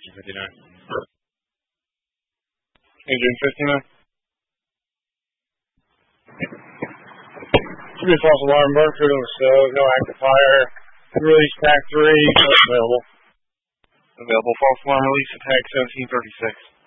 Engine 59. Should be false alarm, Burford on the stove, no active fire. Release pack 3, available. Available false alarm release at tag 1736.